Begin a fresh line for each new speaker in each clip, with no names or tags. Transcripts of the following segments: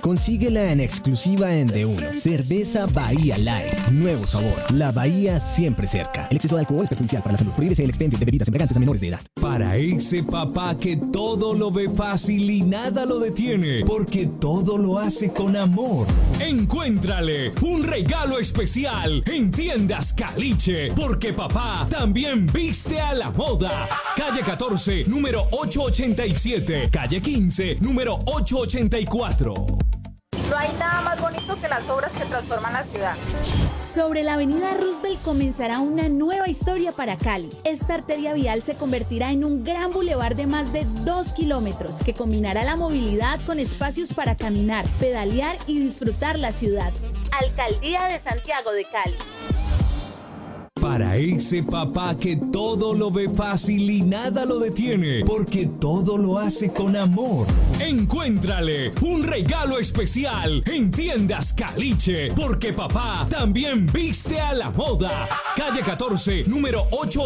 Consíguela en exclusiva en D1. Cerveza Bahía Light. Nuevo sabor. La Bahía siempre cerca. El exceso de alcohol es perjudicial para la salud. Prohíbese el expendio de bebidas embriagantes a menores de edad.
Para ese papá que todo lo ve fácil y nada lo detiene, porque todo lo hace con amor. Encuéntrale un regalo especial en Tiendas Caliche, porque papá también viste a la moda. Calle 14, número 887. Calle 15, número 884.
No hay nada más bonito que las obras que transforman la ciudad.
Sobre la avenida Roosevelt comenzará una nueva historia para Cali. Esta arteria vial se convertirá en un gran bulevar de más de 2 kilómetros que combinará la movilidad con espacios para caminar, pedalear y disfrutar la ciudad. Alcaldía de Santiago de Cali.
Para ese papá que todo lo ve fácil y nada lo detiene, porque todo lo hace con amor. Encuéntrale un regalo especial en Tiendas Caliche, porque papá también viste a la moda. Calle 14, número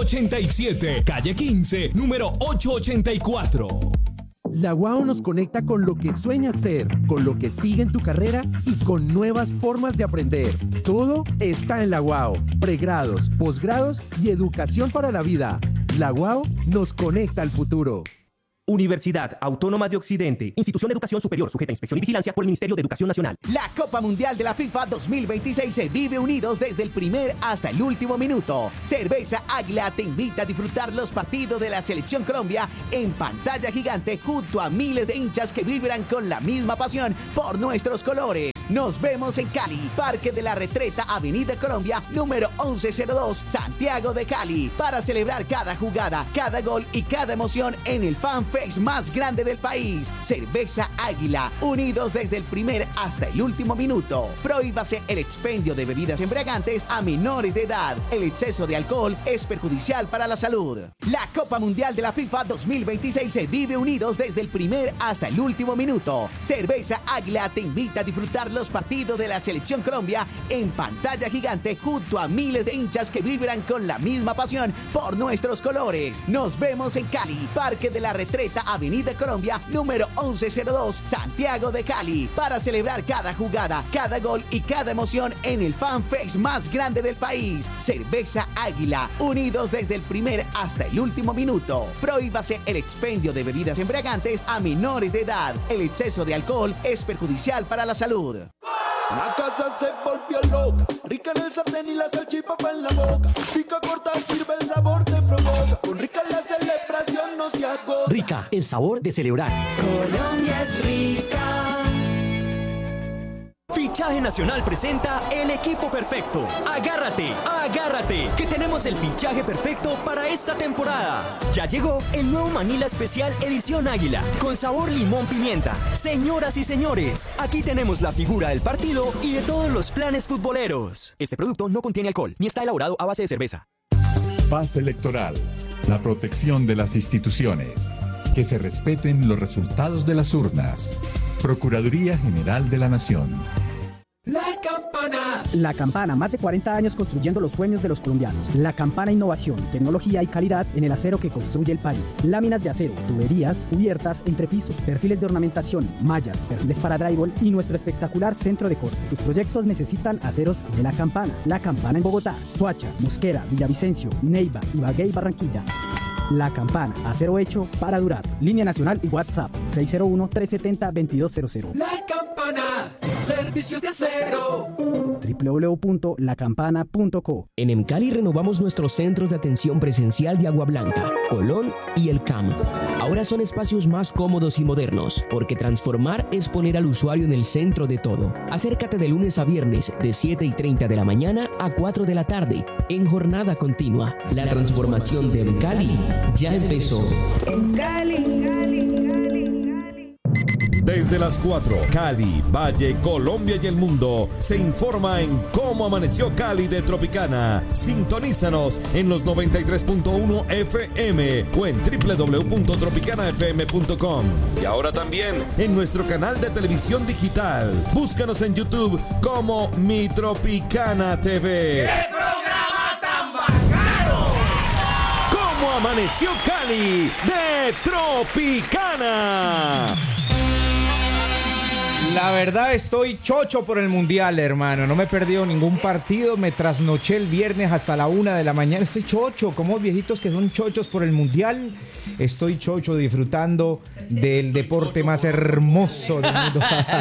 887. Calle 15, número 884.
La UAO nos conecta con lo que sueñas ser, con lo que sigue en tu carrera y con nuevas formas de aprender. Todo está en la UAO. Pregrados, posgrados y educación para la vida. La UAO nos conecta al futuro.
Universidad Autónoma de Occidente, institución de educación superior sujeta a inspección y vigilancia por el Ministerio de Educación Nacional.
La Copa Mundial de la FIFA 2026 se vive unidos desde el primer hasta el último minuto. Cerveza Águila te invita a disfrutar los partidos de la Selección Colombia en pantalla gigante junto a miles de hinchas que vibran con la misma pasión por nuestros colores. Nos vemos en Cali, Parque de la Retreta, Avenida Colombia, número 1102, Santiago de Cali, para celebrar cada jugada, cada gol y cada emoción en el FanFest más grande del país. Cerveza Águila, unidos desde el primer hasta el último minuto. Prohíbase el expendio de bebidas embriagantes a menores de edad. El exceso de alcohol es perjudicial para la salud. La Copa Mundial de la FIFA 2026 se vive unidos desde el primer hasta el último minuto. Cerveza Águila te invita a disfrutar los partidos de la Selección Colombia en pantalla gigante junto a miles de hinchas que vibran con la misma pasión por nuestros colores. Nos vemos en Cali, Parque de la Retreta, Avenida Colombia, número 1102, Santiago de Cali, para celebrar cada jugada, cada gol y cada emoción en el FanFest más grande del país. Cerveza Águila, unidos desde el primer hasta el último minuto. Prohíbase el expendio de bebidas embriagantes a menores de edad. El exceso de alcohol es perjudicial para la salud.
La casa se volvió loca, rica en el sartén y la salchipapa en la boca. Pica corta, sirve el sabor, te provoca. Con Rica la celebración no se agota.
Rica, el sabor de celebrar.
Colombia es rica.
Fichaje Nacional presenta el equipo perfecto. Agárrate, agárrate, que tenemos el fichaje perfecto para esta temporada. Ya llegó el nuevo Manila Especial Edición Águila, con sabor limón pimienta. Señoras y señores, aquí tenemos la figura del partido y de todos los planes futboleros. Este producto no contiene alcohol, ni está elaborado a base de cerveza.
Paz electoral, la protección de las instituciones, que se respeten los resultados de las urnas. Procuraduría General de la Nación.
La Campana.
La Campana, más de 40 años construyendo los sueños de los colombianos. La Campana, innovación, tecnología y calidad en el acero que construye el país. Láminas de acero, tuberías, cubiertas, entrepiso, perfiles de ornamentación, mallas, perfiles para drywall y nuestro espectacular centro de corte. Tus proyectos necesitan aceros de La Campana. La Campana en Bogotá, Soacha, Mosquera, Villavicencio, Neiva, Ibagué y Barranquilla. La Campana, acero hecho para durar. Línea nacional y WhatsApp 601-370-2200.
La Campana, servicios de acero.
www.lacampana.co.
En Emcali renovamos nuestros centros de atención presencial de Agua Blanca, Colón y El CAM. Ahora son espacios más cómodos y modernos, porque transformar es poner al usuario en el centro de todo. Acércate de lunes a viernes de 7:30 de la mañana a 4 de la tarde, en jornada continua. La transformación de Emcali ya empezó.
Desde las 4, Cali, Valle, Colombia y el mundo se informa en cómo amaneció Cali de Tropicana. Sintonízanos en los 93.1 FM o en www.tropicanafm.com. Y ahora también en nuestro canal de televisión digital. Búscanos en YouTube como Mi Tropicana TV.
¡Qué programa tan bacano!
¿Cómo amaneció Cali de Tropicana?
La verdad estoy chocho por el Mundial, hermano. No me he perdido ningún partido. Me trasnoché el viernes hasta la 1 de la mañana. Estoy chocho, como viejitos que son chochos por el Mundial. Estoy chocho disfrutando del deporte más hermoso del mundo.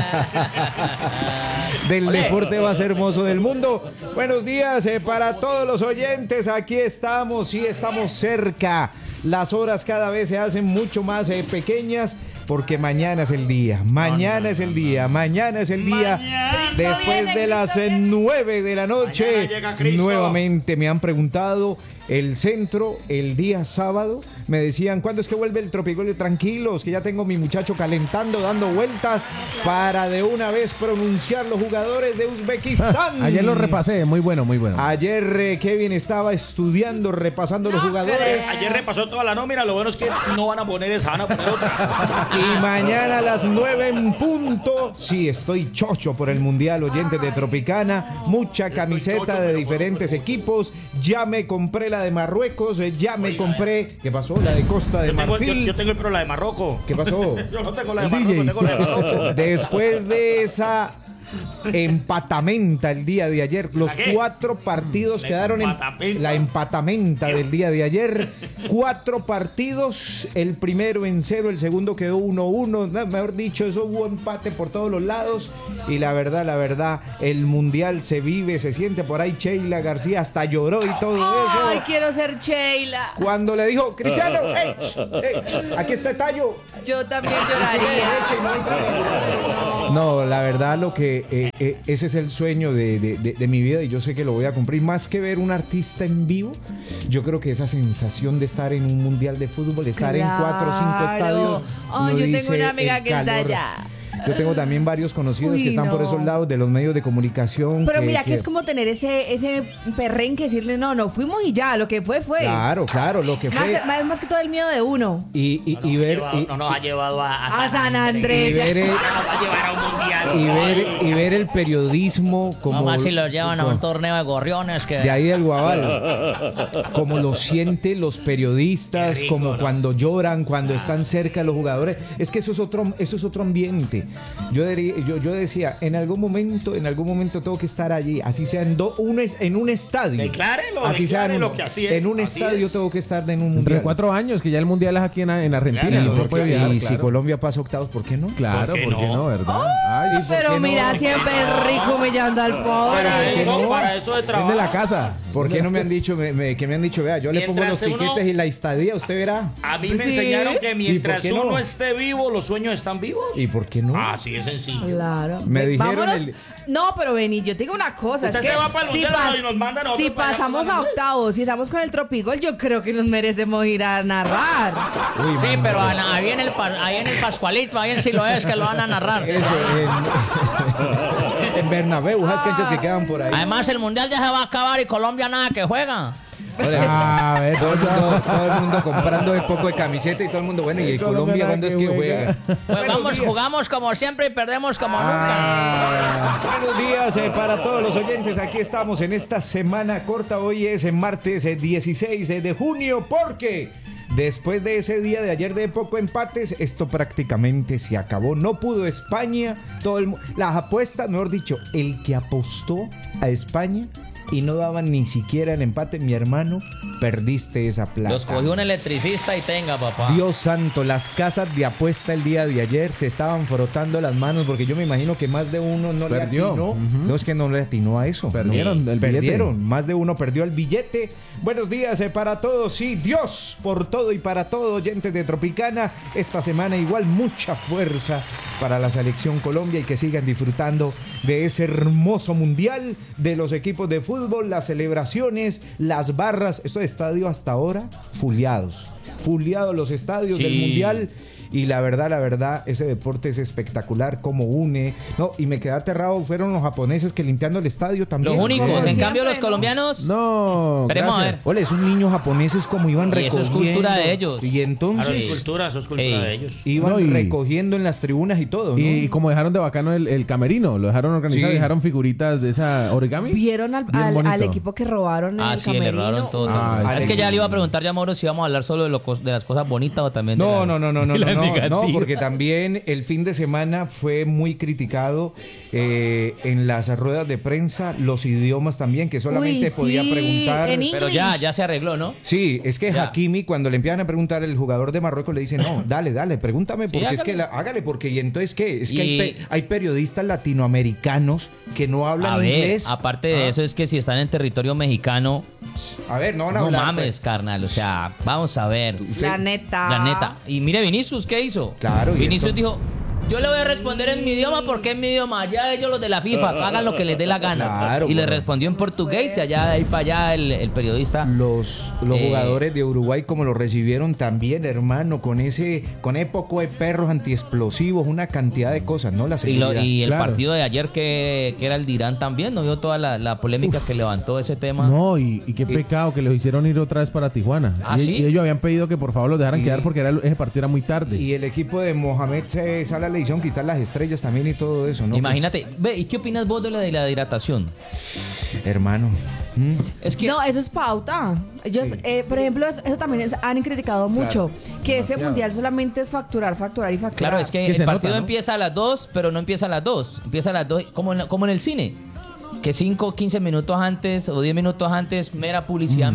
Deporte más hermoso del mundo. Buenos días para todos los oyentes. Aquí estamos, sí, estamos cerca. Las horas cada vez se hacen mucho más pequeñas. Porque mañana es el día, mañana es el día. Después de las 9 de la noche, nuevamente me han preguntado el centro, el día sábado. Me decían, ¿cuándo es que vuelve el Tropigolio? Tranquilos, que ya tengo mi muchacho calentando, dando vueltas para de una vez pronunciar los jugadores de Uzbekistán.
Ayer lo repasé, muy bueno.
Ayer Kevin estaba estudiando, repasando los jugadores.
Ayer repasó toda la nómina, lo bueno es que no van a poner esa, van a poner otra.
Y mañana a las 9 en punto. Sí, estoy chocho por el Mundial, oyentes de Tropicana. Mucha camiseta de diferentes equipos. Ya me compré la de Marruecos. Ya me compré. ¿Qué pasó? La de Costa de Marfil.
Yo tengo la de Marruecos.
¿Qué pasó?
Yo no tengo la de Marruecos, tengo la de Marruecos.
Después de esa empatamenta el día de ayer, los 4 partidos quedaron en la empatamenta del día de ayer. 4 partidos, el primero en 0, el segundo quedó 1-1, mejor dicho, eso hubo empate por todos los lados. Y la verdad, el Mundial se vive, se siente. Por ahí Sheila García hasta lloró y todo eso.
Ay, quiero ser Sheila.
Cuando le dijo, Cristiano, aquí está el tallo.
Yo también lloraría.
No, la verdad, lo que ese es el sueño de mi vida y yo sé que lo voy a cumplir. Más que ver un artista en vivo, yo creo que esa sensación de estar en un mundial de fútbol, estar en 4 o 5 estadios.
Yo tengo una amiga que está allá.
Yo tengo también varios conocidos que están por esos lados de los medios de comunicación.
Pero mira que es como tener ese perrenque, decirle no fuimos y ya, lo que fue.
Claro, lo que fue.
Más que todo el miedo de uno.
Y ver.
No nos ha llevado a
San Andrés.
Y ver
nos va a llevar a un mundial.
Y ver el periodismo como.
Vamos a ver si los llevan a un torneo de gorriones. Que...
De ahí del Guabal. Como lo sienten los periodistas, rico, como cuando lloran, cuando están cerca de los jugadores. Es que eso es otro ambiente. Yo decía, en algún momento tengo que estar allí, así sea en un estadio.
Declárelo que así es.
En un estadio tengo que estar en un mundial.
Entre 4 años, que ya el mundial es aquí en Argentina.
Claro, si Colombia pasa octavos, ¿por qué no?
Claro, ¿por qué no, verdad?
Ay, pero mira, siempre el rico humillando al pobre.
Para eso de trabajo.
De la casa.
¿Por qué no me han dicho, vea, yo le pongo los tiquetes y la estadía, usted verá?
A mí me enseñaron que mientras uno esté vivo, los sueños están vivos.
¿Y por qué no?
Así es sencillo.
Claro.
Me dijeron
No, pero Beni, yo te digo una cosa.
Usted se va para el mundial y nos mandan a nosotros.
Si pasamos a octavos, si estamos con el Tropigol, yo creo que nos merecemos ir a narrar.
Sí, pero ahí en el Pascualito, ahí en Siloé es que lo van a narrar.
Eso, en Bernabéu, esas canchas que quedan por ahí.
Además, el mundial ya se va a acabar y Colombia nada que juega.
Todo el mundo comprando un poco de camiseta y todo el mundo, bueno, ¿y Colombia cuándo es que juega?
Jugamos como siempre y perdemos como nunca.
Buenos días para todos los oyentes. Aquí estamos en esta semana corta. Hoy es martes 16 de junio porque después de ese día de ayer de poco empates, esto prácticamente se acabó. No pudo España. Las apuestas, mejor dicho, el que apostó a España y no daban ni siquiera el empate, mi hermano, perdiste esa plata.
Los cogió un electricista y tenga, papá.
Dios santo, las casas de apuesta el día de ayer se estaban frotando las manos porque yo me imagino que más de uno no le atinó. No es que no le atinó a eso. Perdieron. Más de uno perdió el billete. Buenos días para todos. Sí, Dios por todo y para todo, oyentes de Tropicana. Esta semana igual mucha fuerza para la selección Colombia y que sigan disfrutando de ese hermoso mundial, de los equipos de fútbol, las celebraciones, las barras. Estos estadios hasta ahora fuleados los estadios del mundial. Y la verdad, ese deporte es espectacular, cómo une. No, y me quedé aterrado, fueron los japoneses que limpiando el estadio también.
Los únicos, en cambio los colombianos.
No,
esperemos a ver.
Ole, esos niños japoneses como iban recogiendo.
Eso es cultura de ellos.
Y entonces.
Claro, eso es cultura de ellos.
Iban recogiendo en las tribunas y todo, ¿no?
Y como dejaron de bacano el camerino, lo dejaron organizado, dejaron figuritas de esa origami.
¿Vieron al equipo que robaron en el camerino?
Le robaron todo. Es que ya le iba a preguntar ya a Mauro si íbamos a hablar solo de las cosas bonitas o también
No. No, porque también el fin de semana fue muy criticado en las ruedas de prensa, los idiomas también, que solamente podía preguntar.
Pero ya se arregló, ¿no?
Sí, es que Hakimi, cuando le empiezan a preguntar, el jugador de Marruecos le dice, no, dale, pregúntame, porque es que hágale, porque y entonces ¿qué? Es que hay periodistas latinoamericanos que no hablan inglés.
Aparte de eso, es que si están en territorio mexicano,
a ver, no van a hablar.
No mames, carnal, o sea, vamos a ver.
La neta.
La neta. Y mire, Vinicius, ¿qué hizo?
Claro.
Vinicius dijo, yo le voy a responder en mi idioma porque es mi idioma. Allá ellos los de la FIFA hagan lo que les dé la gana.
Claro,
y le respondió en portugués y allá de ahí para allá el periodista.
Los jugadores de Uruguay como lo recibieron también, hermano, con ese poco de perros antiexplosivos, una cantidad de cosas, ¿no? La seguridad.
Y el partido de ayer que era el Dirán también, ¿no vio toda la polémica que levantó ese tema?
No, y qué pecado que los hicieron ir otra vez para Tijuana.
¿Sí?
Y ellos habían pedido que por favor los dejaran quedar porque ese partido era muy tarde.
Y el equipo de Mohamed Salah le hicieron quitar las estrellas también y todo eso, ¿no?
Imagínate, ¿y qué opinas vos de la hidratación?
Hermano.
Es que no, eso es pauta. Ellos, por ejemplo, eso también han criticado mucho, que ese mundial solamente es facturar y facturar.
Claro, es que el partido empieza a las 2, pero no empieza a las 2. Empieza a las 2, como en el cine. Que 5, 15 minutos antes o 10 minutos antes, mera publicidad.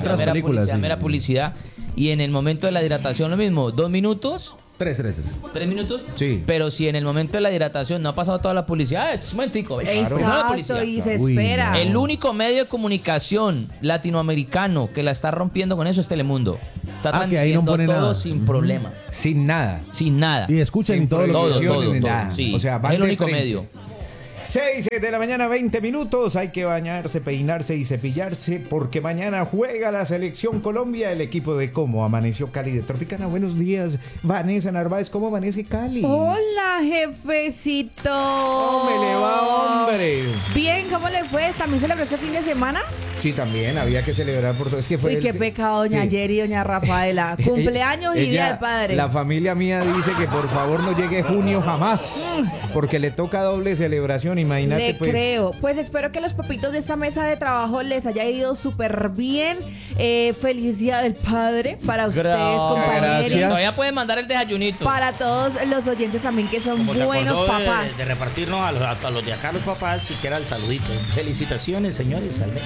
Y en el momento de la hidratación lo mismo, 2 minutos.
3
minutos.
Sí.
Pero si en el momento de la hidratación no ha pasado toda la publicidad, es un momentico.
Exacto, y se espera.
El único medio de comunicación latinoamericano que la está rompiendo con eso es Telemundo. Está transmitiendo todo sin problema.
Sin nada.
Y escuchen todo.
Sí,
o sea,
es el único medio.
6 de la mañana, 20 minutos. Hay que bañarse, peinarse y cepillarse porque mañana juega la selección Colombia, el equipo de Cómo Amaneció Cali de Tropicana. Buenos días, Vanessa Narváez. ¿Cómo amanece Cali?
Hola, jefecito.
¿Cómo me le va, hombre?
Bien, ¿cómo le fue? ¿También celebró este fin de semana?
Sí, también había que celebrar por todo. Es que fue.
Uy, qué pecado, doña Jerry y doña Rafaela. Cumpleaños y día del padre.
La familia mía dice que por favor no llegue junio jamás, porque le toca doble celebración. Imagínate,
Le creo. Pues espero que los papitos de esta mesa de trabajo les haya ido súper bien. Feliz día del padre para ustedes, compañeros.
Gracias. Todavía pueden mandar el desayunito.
Para todos los oyentes también que son
Como
buenos papás.
De repartirnos a los de acá, los papás, siquiera el saludito. Felicitaciones, señores. Salve.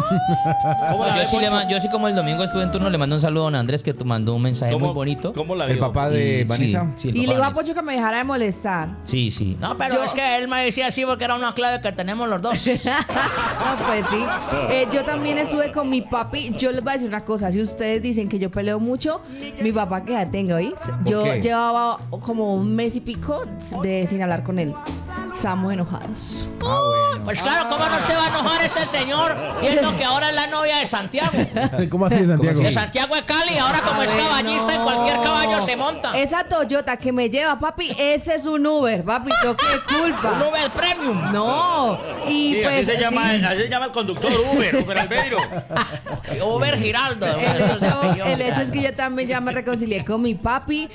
Yo sí, como el domingo estuve en turno, le mando un saludo a don Andrés, que mandó un mensaje muy bonito.
¿Cómo la vio?
El papá de Vanessa.
Sí, y le iba a Pocho que me dejara de molestar.
Sí. No, pero es que él me decía así porque era una clave que tenemos los dos.
No, pues sí. Yo también estuve con mi papi. Yo les voy a decir una cosa. Si ustedes dicen que yo peleo mucho, mi papá que ya tenga, ¿oís? Yo llevaba como un mes y pico sin hablar con él. Estábamos enojados.
Bueno. Pues claro, ¿cómo no se va a enojar ese señor viendo que ahora es la novia de Santiago?
¿Cómo así de Santiago?
De Santiago de Cali, ahora como es caballista, en cualquier caballo se monta.
Esa Toyota que me lleva, papi, ese es un Uber, papi, yo qué culpa.
Un Uber Premium.
No. Y
sí,
pues
así se llama el conductor Uber Albeiro.
Uber Giraldo.
El hecho es que yo también ya me reconcilié con mi papi.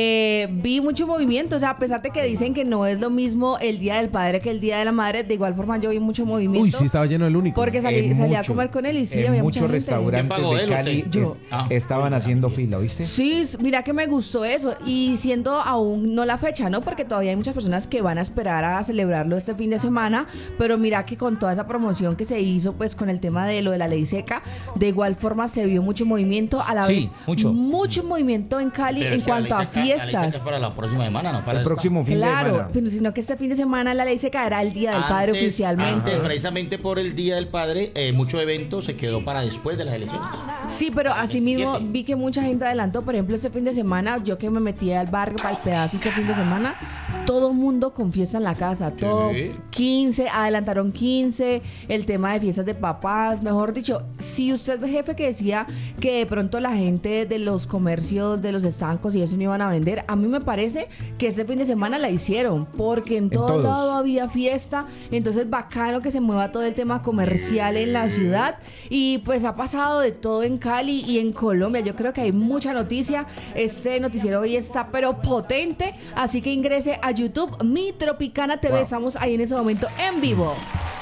Vi mucho movimiento, o sea, a pesar de que dicen que no es lo mismo el Día del Padre que el Día de la Madre, de igual forma yo vi mucho movimiento.
Uy, sí, estaba lleno el único.
Porque salí a comer con él y sí, había mucha gente.
Muchos restaurantes de Cali estaban haciendo fila, ¿viste?
Sí, mira que me gustó eso. Y siendo aún no la fecha, ¿no? Porque todavía hay muchas personas que van a esperar a celebrarlo este fin de semana. Pero mira que con toda esa promoción que se hizo, pues con el tema de lo de la ley seca, de igual forma se vio mucho movimiento a la vez. Mucho movimiento en Cali. Pero en cuanto a fiestas. La ley seca
es para la próxima semana, ¿no? Para
el próximo fin de semana.
Claro, pero sino que este fin de semana la ley seca era el Día del Padre oficialmente.
Antes, precisamente por el Día del Padre, mucho evento se quedó para después de las elecciones.
Sí, pero asimismo vi que mucha gente adelantó. Por ejemplo, este fin de semana, yo que me metí al barrio para el pedazo este fin de semana, todo mundo con fiesta en la casa. Todo 15, adelantaron 15, el tema de fiestas de papás. Mejor dicho, si usted es jefe que decía que de pronto la gente de los comercios, de los estancos y eso no iban a vender, a mí me parece que este fin de semana la hicieron, porque en todo lado había fiesta. Entonces bacano que se mueva todo el tema comercial en la ciudad. Y pues ha pasado de todo en Cali y en Colombia. Yo creo que hay mucha noticia. Este noticiero hoy está pero potente, así que ingrese a YouTube, Mi Tropicana TV. Estamos ahí en ese momento en vivo.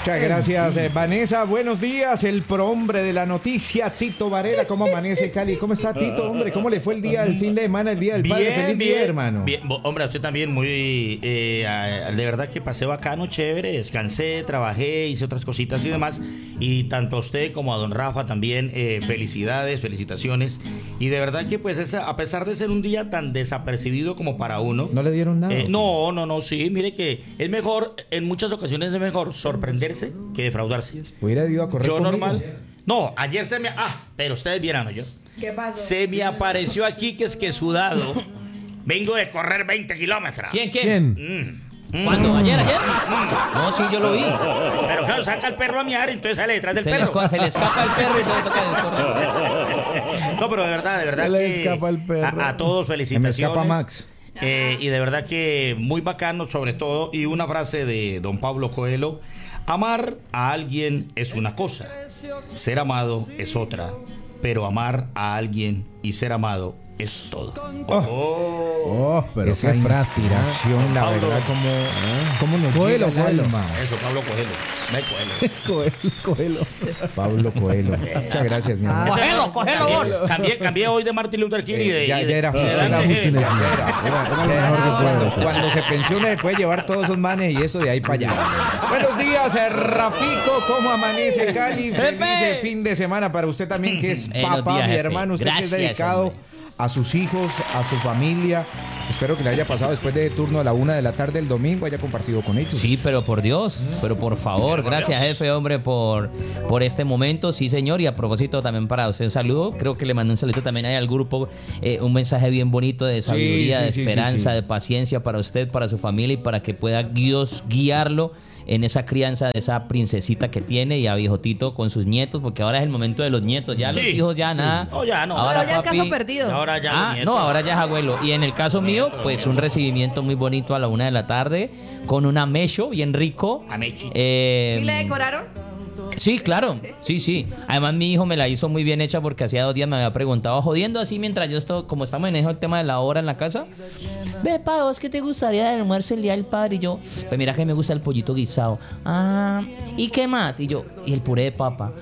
Muchas gracias, Vanessa. Buenos días, el prohombre de la noticia, Tito Varela. ¿Cómo amanece Cali? ¿Cómo está, Tito, hombre? ¿Cómo le fue el día, el fin de semana, el día del padre? Feliz día, hermano.
Bien, hombre, a usted también muy... de verdad que pasé bacano, chévere, descansé, trabajé, hice otras cositas y demás. Y tanto a usted como a don Rafa también, felicitaciones. Y de verdad que pues a pesar de ser un día tan desapercibido como para uno...
¿No le dieron nada?
No, sí, mire que es mejor, en muchas ocasiones es mejor sorprenderse que defraudarse.
Hubiera ido a correr
yo
conmigo.
Normal. No, ayer se me... pero ustedes vieran, yo.
¿Qué pasó?
Se me apareció aquí que es que sudado. Vengo de correr 20 kilómetros.
¿Quién? ¿Cuándo? ¿Ayer? No, sí, yo lo vi.
Pero claro, saca el perro a miar y entonces sale detrás del perro.
Se le escapa el perro y todo toca el correo.
No, pero de verdad
Se le escapa el perro.
A todos felicitaciones.
Se me escapa Max.
Y de verdad que muy bacano sobre todo. Y una frase de don Pablo Coelho: amar a alguien es una cosa, ser amado es otra, pero amar a alguien y ser amado es todo.
Pero
esa
qué frase,
inspiración, la
Pablo,
verdad, como nos llega al alma.
Eso, Pablo Coelho.
Pablo Coelho. Muchas gracias, mi amor.
Cógelo vos. Cambié hoy de Martin Luther King y de...
Ya era justo. Cuando se pensione se puede llevar todos esos manes y eso de ahí para allá. Buenos días, Rafico. ¿Cómo amanece Cali? Feliz fin de semana para usted también, que es papá, mi hermano. Usted que es dedicado a sus hijos, a su familia. Espero que le haya pasado después de turno a la 1 de la tarde del domingo, haya compartido con ellos.
Sí, pero por Dios, pero por favor, gracias jefe, hombre, por este momento. Sí, señor, y a propósito también para usted un saludo. Creo que le mandé un saludo también ahí al grupo, un mensaje bien bonito de sabiduría, de esperanza, de paciencia para usted, para su familia y para que pueda Dios guiarlo en esa crianza de esa princesita que tiene, y a viejo Tito con sus nietos, porque ahora es el momento de los nietos, ya los hijos ya nada.
No, ya no.
Ahora ya papi, caso perdido.
Ahora ya
ahora ya es abuelo. Y en el caso mío, pues un recibimiento muy bonito a la 1 de la tarde con un amecho bien rico.
Amechi.
¿Sí le decoraron?
Sí, claro, sí. Además mi hijo me la hizo muy bien hecha porque hacía 2 días me había preguntado, jodiendo así mientras yo estoy, como estamos en el tema de la hora en la casa. Ve, pa, ¿vos qué te gustaría del almuerzo el día del padre? Y yo, pues mira que me gusta el pollito guisado. ¿Y qué más? Y yo, y el puré de papa.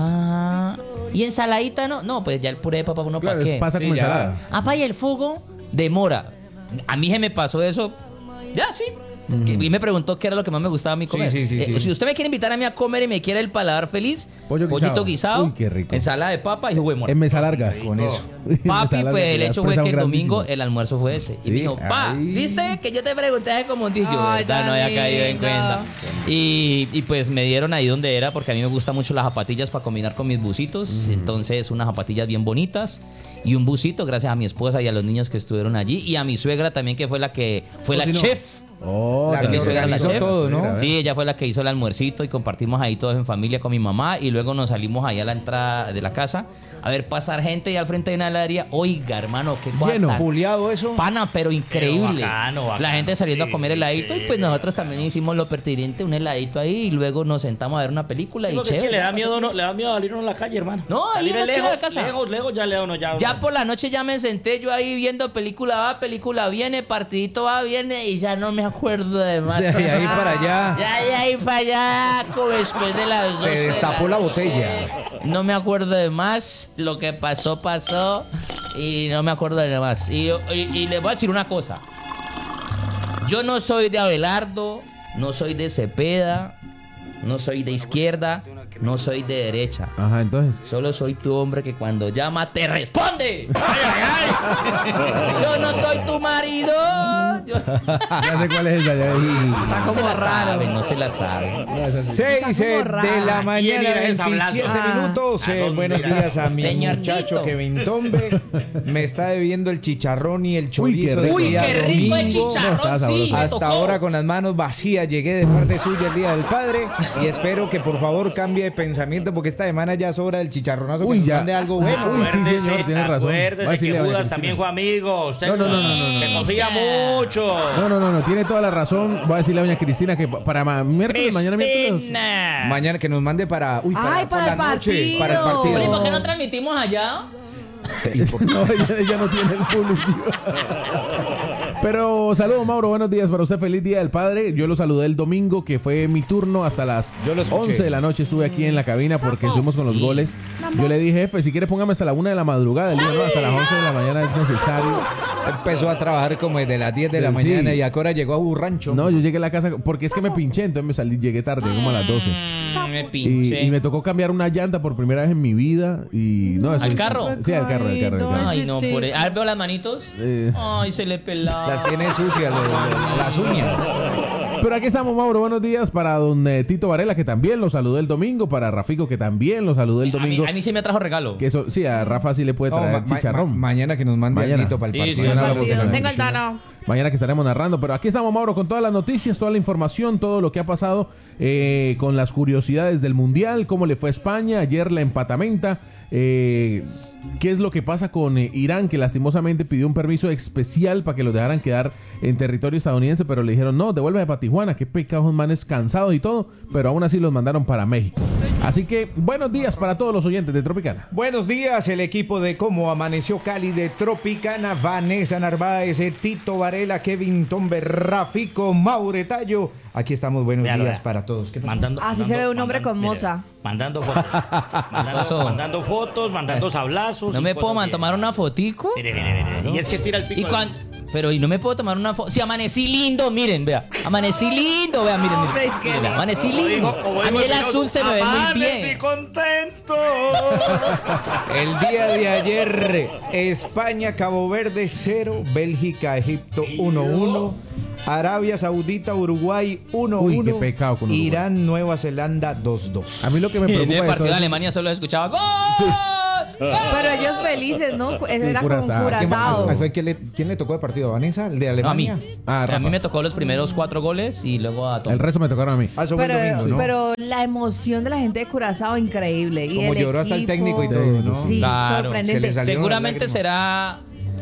¿Y ensaladita no? No, pues ya el puré de papa uno para qué.
Pasa como ensalada.
Pa, y el fugo de mora. A mí se me pasó eso. Ya, sí. Y me preguntó qué era lo que más me gustaba a mí comer.
Sí.
Si usted me quiere invitar a mí a comer y me quiere el paladar feliz, pollito guisado,
uy, qué rico,
ensalada de papa y jugo de mora.
En mesa larga. Con eso.
Papi, pues el hecho fue que el domingo
grandísimo.
el almuerzo fue ese. Y
Sí,
me dijo, ¿viste? Que yo te pregunté hace como un día. Yo, verdad, no había caído en cuenta. Y pues me dieron ahí donde era, porque a mí me gustan mucho las zapatillas para combinar con mis busitos. Entonces, unas zapatillas bien bonitas y un busito, gracias a mi esposa y a los niños que estuvieron allí. Y a mi suegra también, que fue la que fue la chef.
La que organizó todo, ¿no?
Sí, ella fue la que hizo el almuercito y compartimos ahí todos en familia con mi mamá, y luego nos salimos ahí a la entrada de la casa a ver pasar gente y al frente de una heladería. Oiga, hermano, qué
bueno, juliado eso.
Pana, pero increíble.
Pero bacano.
La gente saliendo a comer heladito, y pues nosotros también hicimos lo pertinente, un heladito ahí, y luego nos sentamos a ver una película. Y
es que le da miedo salirnos a la calle, hermano.
No, ahí en la esquina de la casa.
Lejos,
ya por la noche ya me senté yo ahí viendo película va, película viene, partidito va, viene, y ya no me acuerdo de más.
De ahí para allá.
Ya de ahí para allá, como después de las 12.
Se destapó la botella.
No me acuerdo de más. Lo que pasó, y no me acuerdo de más. Y les voy a decir una cosa. Yo no soy de Abelardo, no soy de Cepeda, no soy de izquierda, no soy de derecha.
Ajá, entonces.
Solo soy tu hombre que cuando llama te responde. Yo no soy tu marido.
Ya sé cuál es esa.
Está como raro. No se la sabe.
6 de la mañana, 27 minutos. Buenos días a mi muchacho Kevin Tombe. Me está bebiendo el chicharrón y el chorizo del día
qué rico el
domingo.
chicharrón, sí,
Hasta ahora con las manos vacías llegué de parte suya el día del padre, y espero que por favor cambie de pensamiento, porque esta semana ya sobra el chicharronazo, que nos mande algo bueno.
Uy, sí, señor, tiene razón.
Acuérdese que Judas también fue amigo. Usted
No.
me confía mucho.
No, tiene toda la razón. Voy a decirle a doña Cristina que para miércoles, mañana miércoles.
Mañana que nos mande para
Ay,
por la noche,
partido.
para el partido.
¿Por qué no transmitimos allá?
No, ella no tiene el público. Pero saludos, Mauro, buenos días para usted, feliz Día del Padre. Yo lo saludé el domingo, que fue mi turno, hasta las 11 de la noche estuve aquí en la cabina porque estuvimos con los goles. Yo le dije, jefe, si quiere póngame hasta la 1 de la madrugada, el día no, hasta las 11 de la mañana es necesario.
Empezó a trabajar como desde las 10 de la mañana y ahora llegó a Burrancho.
No, yo llegué a la casa porque es que me pinché, entonces llegué tarde, como a las 12.
Me pinché.
Y me tocó cambiar una llanta por primera vez en mi vida. Y no,
¿Al carro?
Sí, al carro.
Ay, no, por a ver, veo las manitos. Ay, se le pelaba.
Las tiene sucias, las uñas.
Pero aquí estamos, Mauro. Buenos días para don Tito Varela, que también lo saludé el domingo. Para Rafico, que también lo saludé el domingo.
A mí sí me trajo regalo.
Que eso, sí, a Rafa sí le puede traer chicharrón.
Mañana que nos mande el Tito para el partido.
Tengo el Tano.
Mañana que estaremos narrando. Pero aquí estamos, Mauro, con todas las noticias, toda la información, todo lo que ha pasado, con las curiosidades del Mundial, cómo le fue a España, ayer la empatamenta, qué es lo que pasa con Irán, que lastimosamente pidió un permiso especial para que los dejaran quedar en territorio estadounidense, pero le dijeron, no, devuélveme para Tijuana, qué pecados, manes cansados y todo, pero aún así los mandaron para México. Así que, buenos días para todos los oyentes de Tropicana.
Buenos días, el equipo de Cómo Amaneció Cali de Tropicana, Vanessa Narváez, Tito Varela, Kevin Tomber, Rafico, Maure Tallo. Aquí estamos, buenos días para todos.
Así se ve un hombre con moza.
Mandando fotos, mandando sablazos.
¿No me puedo tomar una fotico?
Mire. Y es que estira el pico.
Pero y no me puedo tomar una foto. Si amanecí lindo, miren, vea. Amanecí lindo, vea, miren. Miren. Amanecí lindo. A mí el azul se me ve muy bien.
Amanecí contento.
El día de ayer, España, Cabo Verde 0, Bélgica, Egipto 1-1. Arabia Saudita, Uruguay 1-1.
Uy, qué pecado con Uruguay.
Irán, Nueva Zelanda 2-2.
A mí lo que me preocupa
en el partido de
es
Alemania solo escuchaba ¡gol!
Sí.
Pero ellos felices, ¿no? Era con
Curazao. ¿Quién le tocó el partido? ¿Vanessa? ¿El de Alemania?
A mí me tocó los primeros 4 goles y luego a todos.
El resto me tocaron a mí.
Pero la emoción de la gente de Curazao, increíble. Y
como lloró hasta el técnico y todo, ¿no?
Sí,
claro.
sorprendente.
Seguramente será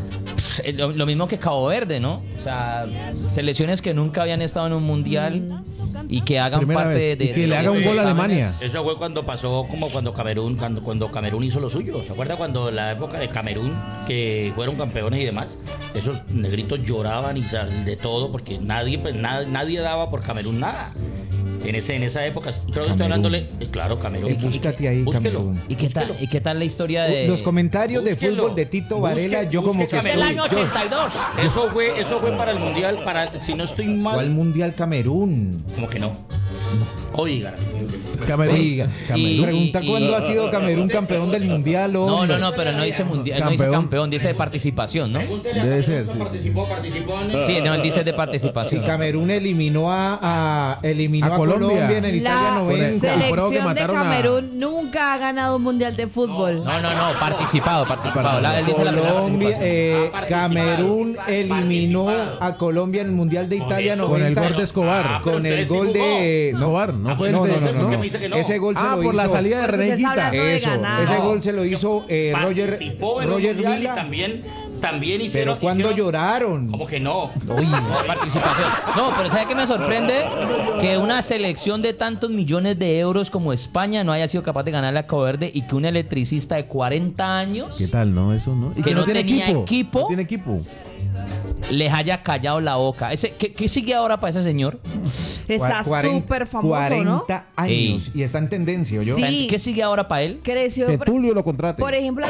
lo mismo que Cabo Verde, ¿no? O sea, selecciones que nunca habían estado en un mundial y que hagan
Primera
parte
vez.
de...
Y que le haga un gol a Alemania.
Eso fue cuando pasó, como cuando Camerún hizo lo suyo. ¿Se acuerda cuando la época de Camerún, que fueron campeones y demás? Esos negritos lloraban y de todo porque nadie daba por Camerún nada. En esa época, creo que estoy hablándole, claro, Camerún.
Búscate ahí,
búsquelo.
Camerún.
¿Y qué tal la historia de...?
Los comentarios de fútbol de Tito Varela, yo como que...
Es el año 82.
Eso fue para el Mundial, si no estoy mal...
¿Cuál Mundial Camerún?
Como que no. Oiga.
Camerún.
Pregunta cuándo ha sido Camerún campeón del Mundial.
No, pero no dice mundial, no dice campeón, dice de participación, ¿no?
Debe ser. Sí.
Participó.
Sí, no, él dice de participación.
Sí, Camerún eliminó a Colombia en el Italia 90.
La selección de Camerún nunca ha ganado un mundial de fútbol.
No, participado. Él dice
Colombia, Camerún eliminó a Colombia en el Mundial de Italia 90.
Con el gol de Escobar.
Con el gol de
Escobar, no fue
no.
Ese
gol se lo hizo.
Por la salida de René Higuita.
Eso, ese gol se lo hizo Roger Vila.
También hicieron.
Pero cuando lloraron.
Como que no.
Participación. No, pero ¿sabe qué me sorprende? Que una selección de tantos millones de euros como España no haya sido capaz de ganarle a Cabo Verde y que un electricista de 40 años.
¿Qué tal, no? Eso no.
Que no tenía equipo.
No tiene equipo.
Les haya callado la boca. ¿Qué sigue ahora para ese señor?
Está súper famoso,
40
¿no?
años y está en tendencia, ¿yo?
Sí.
¿Qué sigue ahora para él?
Creció.
Que Tulio lo contrate.
Por ejemplo,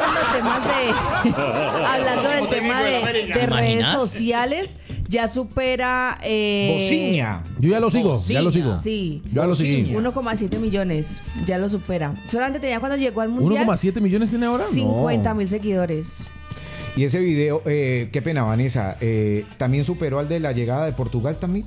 hablando del tema de redes sociales, ya supera...
Bociña.
Yo ya lo sigo.
Sí.
Yo ya lo seguí.
1,7 millones. Ya lo supera. Solamente tenía cuando llegó al Mundial...
¿1,7 millones tiene ahora?
50,000 seguidores.
Y ese video, qué pena, Vanessa, también superó al de la llegada de Portugal también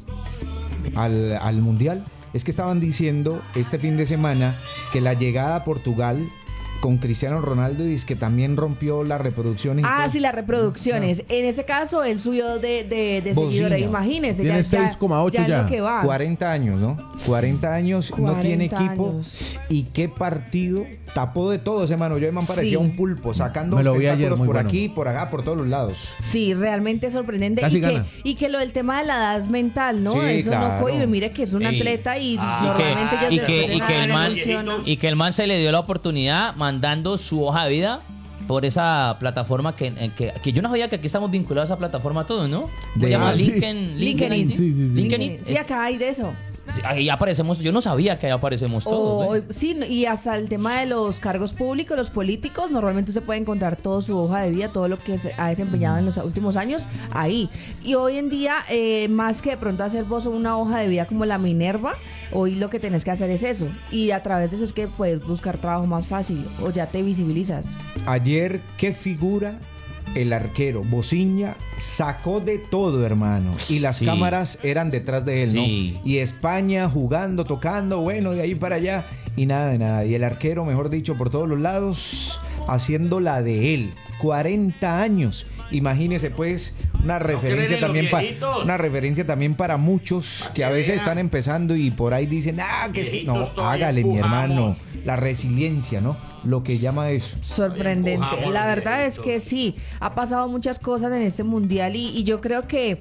al Mundial. Es que estaban diciendo este fin de semana que la llegada a Portugal con Cristiano Ronaldo y es que también rompió las reproducciones.
Sí, las reproducciones. En ese caso, él subió de seguidores. Imagínense.
Tiene 6,8 ya.
Lo que va.
40 años, ¿no? 40 años, no tiene equipo. Y qué partido. Tapó de todo ese Mano. Yo man parecía un pulpo, sacando tentáculos por aquí, por acá, por todos los lados.
Sí, realmente sorprendente. Y que lo del tema de la edad mental, ¿no?
Sí,
eso
claro.
no cohibe. Mire que es un atleta y normalmente
y que el man se le dio la oportunidad mandando su hoja de vida por esa plataforma que yo no sabía que aquí estamos vinculados a esa plataforma todos, ¿no?
De-
Se llama
sí.
LinkedIn.
Sí.
LinkedIn.
Sí, acá hay de eso.
Ahí aparecemos, yo no sabía que ahí aparecemos todos. ¿ve?
Sí, y hasta el tema de los cargos públicos, los políticos, normalmente se puede encontrar toda su hoja de vida, todo lo que se ha desempeñado en los últimos años, ahí. Y hoy en día, más que de pronto hacer vos una hoja de vida como la Minerva, hoy lo que tenés que hacer es eso. Y a través de eso es que puedes buscar trabajo más fácil o ya te visibilizas.
Ayer, qué figura el arquero. Bociña sacó de todo, hermano. Y las
Sí.
cámaras eran detrás de él,
Sí.
¿no? Y España jugando, tocando, bueno, de ahí para allá. Y nada de nada. Y el arquero, mejor dicho, por todos los lados, haciendo la de él. 40 años. Imagínese, pues, una referencia también para muchos que a veces están empezando y por ahí dicen, que es que no, hágale, mi hermano. La resiliencia, ¿no? Lo que llama eso.
Sorprendente. La verdad es que sí, ha pasado muchas cosas en este mundial y yo creo que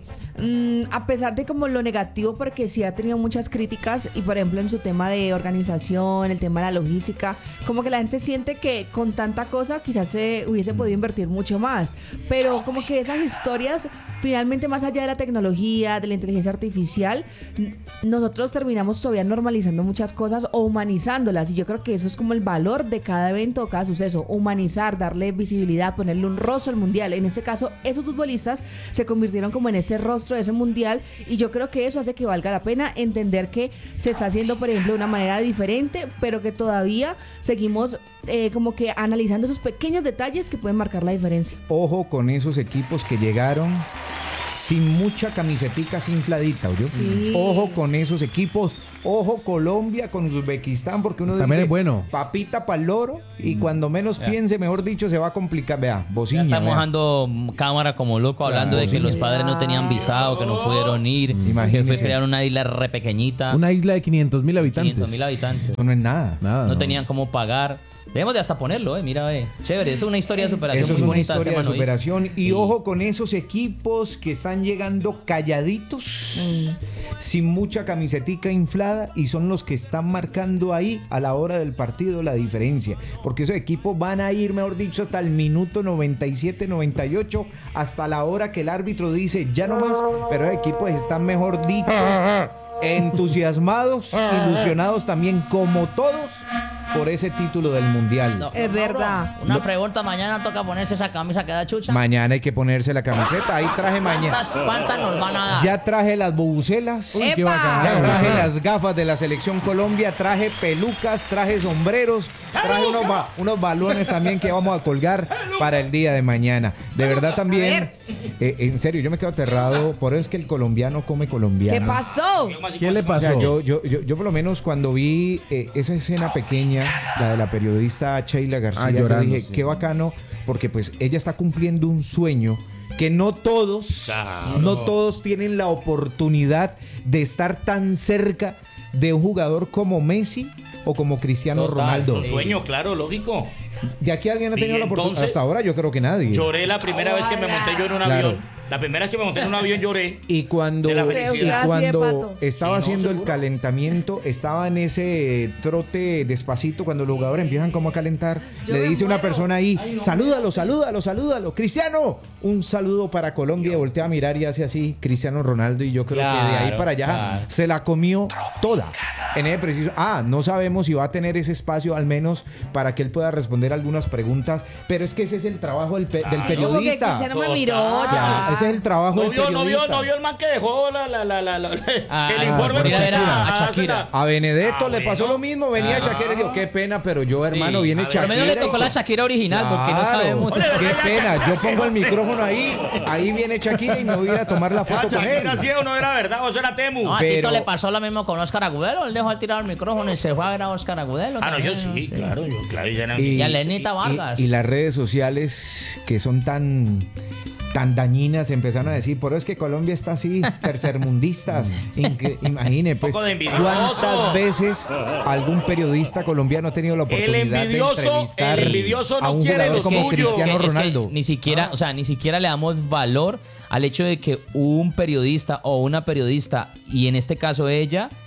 a pesar de como lo negativo, porque sí ha tenido muchas críticas y por ejemplo en su tema de organización, el tema de la logística, como que la gente siente que con tanta cosa quizás se hubiese podido invertir mucho más, pero como que esas historias finalmente, más allá de la tecnología, de la inteligencia artificial, nosotros terminamos todavía normalizando muchas cosas o humanizándolas, y yo creo que eso es como el valor de cada evento, cada suceso, humanizar, darle visibilidad, ponerle un rostro al mundial. En este caso, esos futbolistas se convirtieron como en ese rostro de ese mundial, y yo creo que eso hace que valga la pena entender que se está haciendo, por ejemplo, de una manera diferente, pero que todavía seguimos como que analizando esos pequeños detalles que pueden marcar la diferencia.
Ojo con esos equipos que llegaron sin mucha camisetica infladita, ¿oyó?
Sí.
Ojo con esos equipos. Ojo Colombia con Uzbekistán, porque uno
También
dice,
es bueno.
papita pa'l loro, y cuando menos piense, mejor dicho, se va a complicar. Vea,
Ya
Bociña.
estamos
vea.
dando cámara como loco, hablando de que los padres no tenían visado, que no pudieron ir, que
Imagínese.
fue crear una isla re pequeñita,
Una isla de 500.000 habitantes.
500.000 habitantes.
Eso no es nada.
Nada,
No tenían cómo pagar. Debemos de hasta ponerlo, mira, chévere, eso es una historia de superación
Eso es
muy
una
bonita.
historia de
hermano, ¿oís?
superación. Y
Sí.
ojo con esos equipos que están llegando calladitos, sin mucha camisetica inflada, y son los que están marcando ahí a la hora del partido la diferencia. Porque esos equipos van a ir, mejor dicho, hasta el minuto 97, 98, hasta la hora que el árbitro dice ya no más. Pero esos equipos están, mejor dicho, entusiasmados, ilusionados también, como todos, por ese título del mundial.
No,
Es verdad.
Una pregunta, mañana toca ponerse esa camisa que da chucha.
Mañana hay que ponerse la camiseta. Ahí traje mañana.
¿Cuántas nos van a dar?
Ya traje las bubucelas.
Uy, qué bacán.
Ya traje las gafas de la Selección Colombia. Traje pelucas, traje sombreros. Traje unos balones también que vamos a colgar para el día de mañana. De verdad también. En serio, yo me quedo aterrado. Por eso es que el colombiano come colombiano.
¿Qué pasó?
¿Qué le
O
pasó?
sea, yo por lo menos cuando vi esa escena pequeña, la de la periodista Sheila García, yo
llorando,
dije,
sí.
qué bacano, porque pues ella está cumpliendo un sueño que no todos tienen la oportunidad de estar tan cerca de un jugador como Messi o como Cristiano
Total,
Ronaldo.
es un sueño, claro, lógico.
¿De aquí alguien ha tenido
Y
la oportunidad?
entonces,
Hasta ahora yo creo que nadie.
Lloré la primera vez que me monté yo en un
Claro.
avión. La primera vez que me monté en un avión lloré.
Y cuando,
De la
y
felicidad.
cuando
Pato.
estaba
Sí, no,
haciendo el
seguro.
calentamiento, estaba en ese trote despacito, cuando los jugadores empiezan como a calentar,
Yo
le
me
dice una
muero.
persona ahí, salúdalo. Cristiano, un saludo para Colombia. Y voltea a mirar y hace así, Cristiano Ronaldo. Y yo creo que de ahí
Claro,
para allá
claro.
se la comió toda. En ese preciso. No sabemos si va a tener ese espacio al menos para que él pueda responder algunas preguntas. Pero es que ese es el trabajo del
Como que
periodista.
Cristiano me miró.
Ya, ese es el trabajo del periodista.
No vio el man que dejó el informe.
por ir a ver a
Ah,
Shakira.
A Benedetto le pasó
bueno.
lo mismo, venía Shakira y dijo, qué pena, pero yo, hermano,
Sí.
viene
Por lo
Shakira.
menos le tocó
y-
la Shakira original, porque no
Claro,
sabemos.
qué pena, yo pongo el micrófono ahí viene Shakira y me voy a ir a tomar la foto con él.
Shakira sí o no era verdad, o eso era Temu.
No, a
Pero-
Tito le pasó lo mismo con Oscar Agudelo. Él dejó de tirar el micrófono y se fue a ver a Oscar Agudelo.
Ah, no, yo
también,
sí, claro, ya era.
Y a Lenita Vargas.
Y las redes sociales que son tan dañinas empezaron a decir, por eso es que Colombia está así, tercermundistas. Imagine, pues,
poco de envidioso.
cuántas veces algún periodista colombiano ha tenido la oportunidad
envidioso-
de entrevistar
el envidioso no
a un
quiere
jugador
lo
como
suyo.
Cristiano
Es que
Ronaldo.
ni siquiera, o sea, ni siquiera le damos valor al hecho de que un periodista o una periodista, y en este caso ella,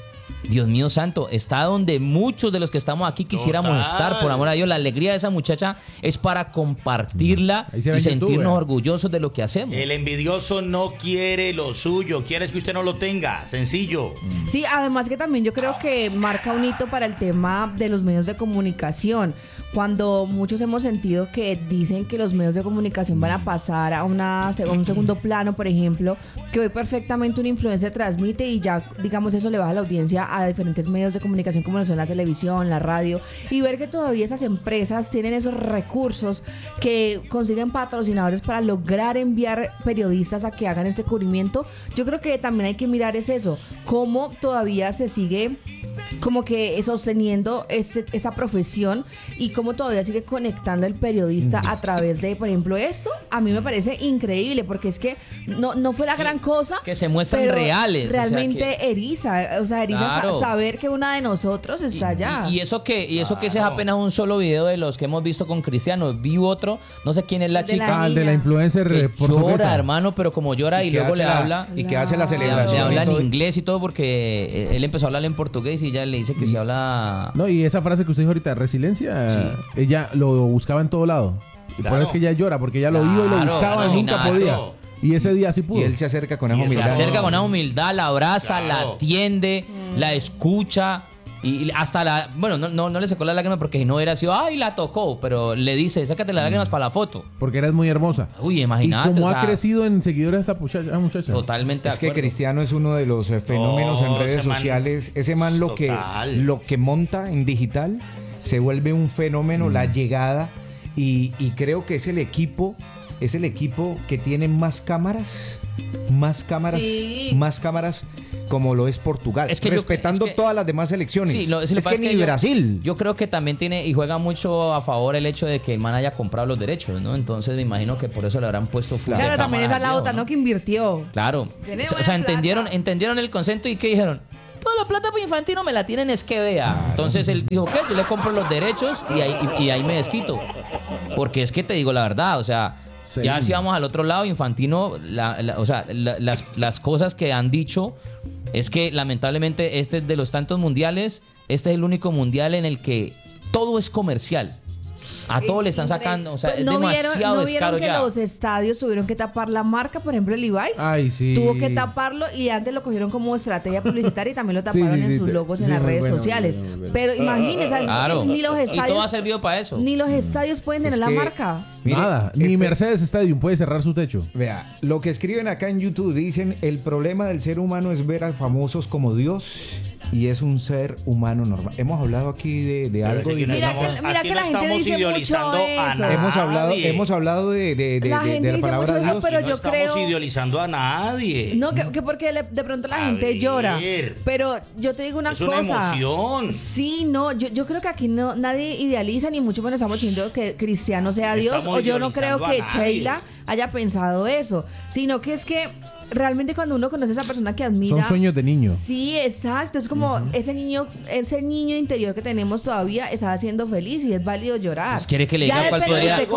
Dios mío santo, está donde muchos de los que estamos aquí quisiéramos estar, por amor a Dios. La alegría de esa muchacha es para compartirla y sentirnos orgullosos de lo que hacemos.
El envidioso no quiere lo suyo, quiere que usted no lo tenga, sencillo.
Sí, además que también yo creo que marca un hito para el tema de los medios de comunicación. Cuando muchos hemos sentido que dicen que los medios de comunicación van a pasar a un segundo plano, por ejemplo, que hoy perfectamente una influencer transmite y ya, digamos, eso le baja la audiencia a diferentes medios de comunicación como lo son la televisión, la radio, y ver que todavía esas empresas tienen esos recursos que consiguen patrocinadores para lograr enviar periodistas a que hagan este cubrimiento. Yo creo que también hay que mirar es eso, cómo todavía se sigue como que sosteniendo esa profesión y cómo todavía sigue conectando el periodista a través de, por ejemplo, esto. A mí me parece increíble porque es que no fue la gran cosa.
Que se muestran reales.
Realmente eriza claro. Saber que una de nosotros está allá.
Y eso que ese es apenas un solo video de los que hemos visto con Cristiano. Vi otro, no sé quién es la chica.
El de la influencer portuguesa.
Llora, hermano, pero como llora y luego le habla.
Y que hace la celebración.
Le habla en inglés y todo porque él empezó a hablar en portugués y ella le dice que si habla...
No, y esa frase que usted dijo ahorita, resiliencia, ella lo buscaba en todo lado. Y por eso es que ella llora, porque ella lo vio y lo buscaba y nunca podía. Y ese día sí pudo.
Y él se acerca con esa humildad.
Se acerca con esa humildad, la abraza, la atiende, la escucha. Y hasta no le sacó la lágrima porque si no hubiera sido, ¡ay, la tocó! Pero le dice, sácate las lágrimas para la foto.
Porque eres muy hermosa.
Uy, imagínate.
¿Y cómo ha crecido en seguidores esa muchacha?
Totalmente.
Es que Cristiano es uno de los fenómenos en redes sociales. Ese man lo que monta en digital se vuelve un fenómeno, la llegada. Y creo que es el equipo que tiene más cámaras como lo es Portugal, respetando todas las demás selecciones.
Sí,
es que ni Brasil.
Yo creo que también tiene y juega mucho a favor el hecho de que el man haya comprado los derechos, ¿no? Entonces me imagino que por eso le habrán puesto full.
Claro, también esa es la otra, ¿no? Que invirtió.
Claro. O sea, entendieron el concepto y ¿qué dijeron? Toda la plata para Infantino me la tienen es que vea. Entonces él dijo, ¿qué? Yo le compro los derechos y ahí me desquito. Porque es que te digo la verdad, o sea, ya si vamos al otro lado, Infantino, las cosas que han dicho es que lamentablemente este de los tantos mundiales, este es el único mundial en el que todo es comercial. A todos le están sacando, o sea, es demasiado descaro
que
ya.
Los estadios tuvieron que tapar la marca, por ejemplo, el Levi's.
Ay, sí.
Tuvo que taparlo y antes lo cogieron como estrategia publicitaria y también lo taparon en sus logos en las redes sociales. Pero imagínense,
claro.
Ni los estadios...
Y todo ha servido para eso.
Ni los estadios pueden tener la marca.
Mire, nada, ni Mercedes Stadium puede cerrar su techo.
Vea, lo que escriben acá en YouTube, dicen, el problema del ser humano es ver a famosos como Dios y es un ser humano normal. Hemos hablado aquí de algo.
Mira que la gente dice mucho eso.
Hemos hablado de la palabra Dios.
Pero
no
yo
estamos idealizando a nadie.
No, que porque de pronto la gente llora. Pero yo te digo una cosa.
Es una emoción.
Sí, no, yo creo que aquí nadie idealiza, ni mucho menos estamos diciendo que Cristiano sea Dios. O yo no creo que Sheila haya pensado eso. Sino que es que realmente cuando uno conoce a esa persona que admira...
Son sueños de niño.
Sí, exacto. Es como ese niño interior que tenemos todavía está haciendo feliz y es válido llorar.
Pues ¿quiere que le diga cuál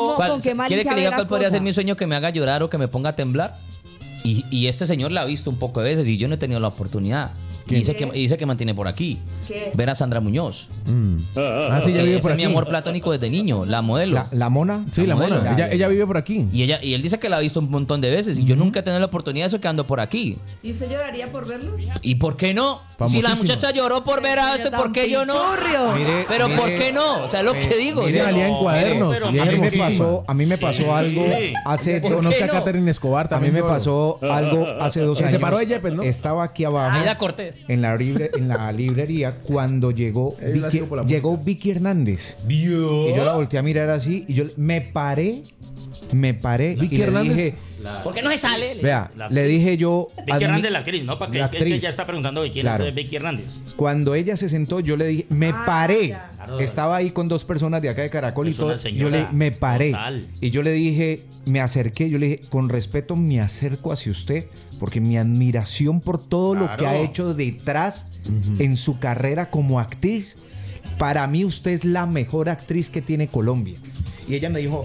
podría ser mi sueño que me haga llorar o que me ponga a temblar? Y este señor la ha visto un poco de veces y yo no he tenido la oportunidad. Y dice que mantiene por aquí.
¿Qué?
Ver a Sandra Muñoz.
Sí, ella vive por
es
aquí.
mi amor platónico desde niño, la modelo.
¿La mona?
Sí, la mona. Ella vive por aquí.
Y él dice que la ha visto un montón de veces y yo nunca he tenido la oportunidad de eso que ando por aquí.
¿Y usted lloraría por verlo?
¿Y por qué no? Si la muchacha lloró por ver a este, ¿por qué yo no? Pero ¿por qué no? O sea, lo que digo.
Mire, salía en cuadernos.
A mí me pasó algo hace...
Conozca a Catherine Escobar también.
A mí me pasó algo hace 2 años.
Se paró de Yepes, ¿no?
Estaba aquí abajo.
Aida Cortés.
En la librería cuando llegó Vicky Hernández. Y yo la volteé a mirar así y yo me paré
Vicky
y
Hernández.
le dije,
¿por qué no se sale?
Vea, le dije yo...
Vicky Hernández, la actriz, ¿no? Para que ella está preguntando de quién es Vicky Hernández.
Cuando ella se sentó, yo le dije, me paré. Estaba ahí con 2 personas de acá de Caracol y todo. Me paré. Total. Y yo le dije, me acerqué, yo le dije, con respeto me acerco hacia usted, porque mi admiración por todo lo que ha hecho detrás en su carrera como actriz, para mí usted es la mejor actriz que tiene Colombia. Y ella me dijo,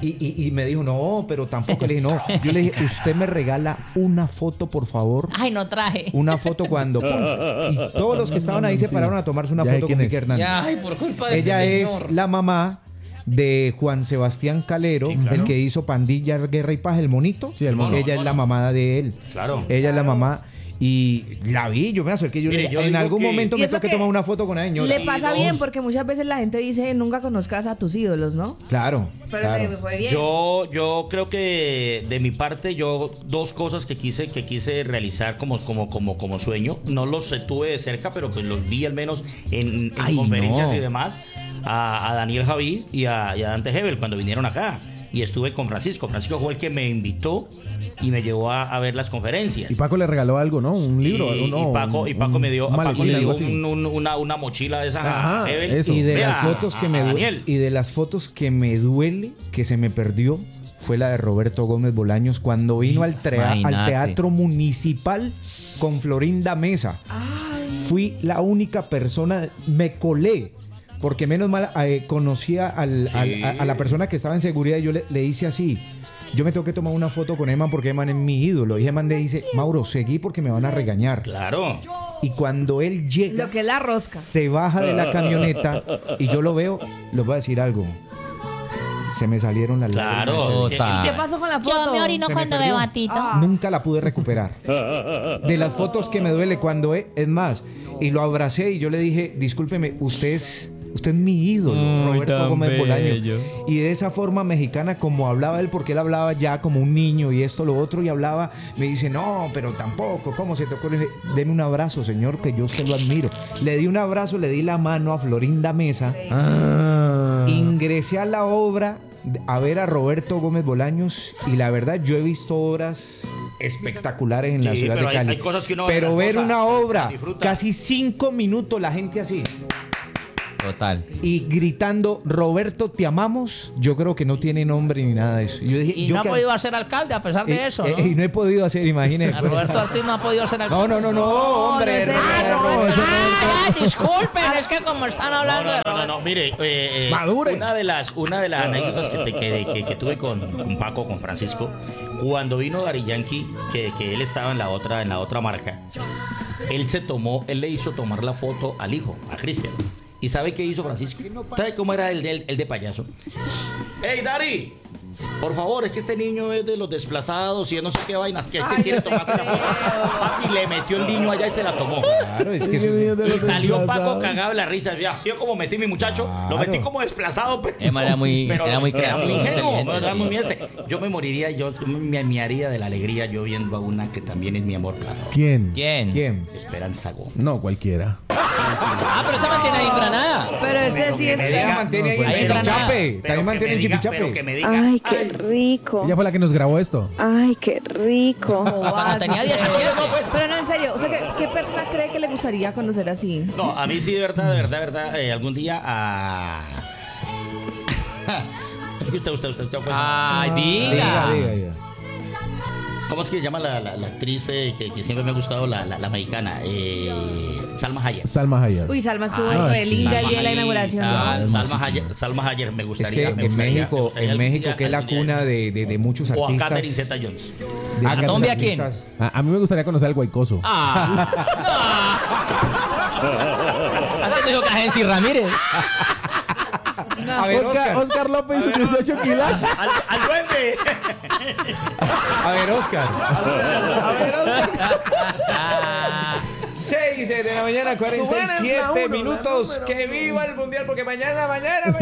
Y me dijo, no, pero tampoco. Le dije, no. Yo le dije, usted me regala una foto, por favor.
Ay, no traje.
Una foto cuando... Y todos los que estaban ahí se pararon a tomarse una foto con Vicky Hernández.
Ay, por culpa de
Ella
ese
es
señor.
la mamá de Juan Sebastián Calero,
Sí, claro.
el que hizo Pandilla, Guerra y Paz, el monito.
Sí, el mono.
Ella es la mamá de él.
Claro.
Ella es la mamá. Y la vi, yo me acerqué.
Mire, yo
en
digo
algún
que-
momento
Y
me
eso
toqué
que
tomar una foto con la señora.
Le pasa bien porque muchas veces la gente dice nunca conozcas a tus ídolos, ¿no?
Claro.
Pero
claro.
me fue bien.
Yo creo que de mi parte, yo dos cosas que quise realizar como sueño. No los tuve de cerca, pero pues los vi al menos en
Ay,
conferencias
no.
y demás. A Daniel Javid y a Dante Hebel cuando vinieron acá. Y estuve con Francisco. Francisco fue el que me invitó y me llevó a ver las conferencias.
Y Paco le regaló algo, ¿no? Un libro.
Y,
algo, no,
y Paco me dio,
un
a Paco
maletín,
le dio
algo así.
una mochila de esas
Ajá,
a Hebel.
eso.
Y de
Vea,
las fotos que
a
me
Daniel.
y de las fotos que me duele que se me perdió fue la de Roberto Gómez Bolaños cuando vino al
Imagínate.
Teatro Municipal con Florinda Mesa. Fui la única persona, me colé. Porque menos mal conocía a la persona que estaba en seguridad y yo le hice así. Yo me tengo que tomar una foto con Eman porque Eman es mi ídolo. Y Eman le dice, Mauro, seguí porque me van a regañar.
Claro.
Y cuando él llega,
Lo que es la rosca.
se baja de la camioneta y yo lo veo, les voy a decir algo. Se me salieron las
Claro.
lágrimas.
Total.
¿Qué pasó con la foto?
Yo me orino
Se me
cuando
perdió.
me batito.
Nunca la pude recuperar. De las fotos que me duele cuando es más. Y lo abracé y yo le dije, discúlpeme, usted es mi ídolo, Roberto
tan
Gómez Bolaño.
bello.
Y de esa forma mexicana, como hablaba él, porque él hablaba ya como un niño y esto, lo otro, y hablaba, me dice, no, pero tampoco, ¿cómo se te ocurre? Le dije, deme un abrazo, señor, que yo usted lo admiro. Le di un abrazo, le di la mano a Florinda Mesa. Ingresé a la obra a ver a Roberto Gómez Bolaños y la verdad yo he visto obras espectaculares en la
Sí,
ciudad
pero
de Cali.
hay cosas que uno
pero ver
las
una
cosas
obra,
se disfruta.
casi 5 minutos la gente así
Total.
y gritando Roberto te amamos, yo creo que no tiene nombre ni nada de eso. Yo dije,
Y
yo
no ha
que-
podido ser alcalde a pesar de eso, ¿no?
y no he podido hacer, imagínense.
A Roberto Ortiz no ha podido ser alcalde.
No, hombre.
Ah, disculpen, es que como están hablando de
No, mire,
Madure.
una de las anécdotas que tuve con Paco, con Francisco, cuando vino Daddy Yankee, que él estaba en la otra marca, él le hizo tomar la foto al hijo, a Cristian. ¿Y sabe qué hizo Francisco? ¿Sabe cómo era el de payaso? ¡Ey, Daddy! Por favor, es que este niño es de los desplazados y no sé qué vaina. Que quiere tomarse la foto. Papi le metió el niño allá y se la tomó.
Claro, es que eso
Y salió Paco cagado de la risa. Ya, yo como metí a mi muchacho, lo metí como desplazado. Pero,
Era muy creativo,
ingenuo,
inteligente,
era muy
sí.
Yo me moriría, yo me haría de la alegría yo viendo a una que también es mi amor plato.
¿Quién?
¿Quién?
Esperanza Gómez.
No, cualquiera.
Ah, pero esa mantiene ahí en Granada.
Pero este sí es...
Ella mantiene ahí en
Ahí en Granada.
Chipichape. También mantiene en Chipichape.
Pero que me diga.
Ay, qué rico.
Ella fue la que nos grabó esto.
Ay, qué rico.
Cuando tenía 17.
Pero no, en serio, o sea, ¿qué persona cree que le gustaría conocer así?
No, a mí sí, de verdad, algún día usted.
Ay, diga.
¿Cómo es que se llama la actriz que siempre me ha gustado, la mexicana? Salma Hayek.
Salma Hayek.
Uy, Salma estuvo
Ay,
re linda
Salma
el día de la
Hayek,
inauguración.
Salma Hayek me
Es
gustaría.
que en México, que es la cuna de muchos
O a
artistas.
Catherine Zeta-Jones.
de
¿A
muchos
Colombia quién?
artistas.
A mí me gustaría conocer al Guaycoso.
Antes dijo Cajensi Ramírez.
A ver,
Oscar López y sus 18 kilos.
¡Al duende!
A ver, Oscar. 6 de la mañana, 47 minutos. ¡Que viva el Mundial! Porque mañana.
¡Ya